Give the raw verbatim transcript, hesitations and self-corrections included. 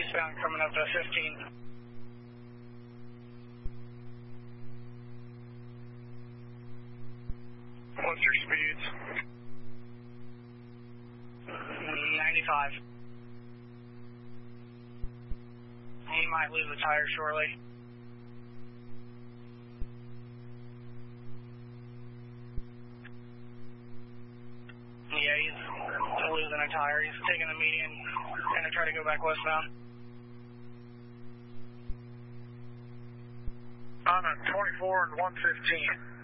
eastbound coming up to fifteen. What's your speeds? ninety-five. He might lose a tire shortly. Yeah, he's losing a tire. He's taking the median, gonna try to go back westbound. On a twenty-four and one fifteen.